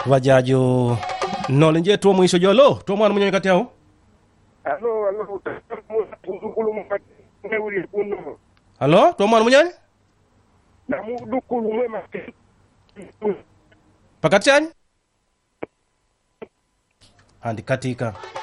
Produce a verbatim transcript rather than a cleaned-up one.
vajajo nole nje tuo mwisho jolo tuo mwana mwenye kati yao. Alo alo muzukulu mwe uri kuno. Halo tuo mwana mwenye Na mudukulu mwe make. pakati yani andi katika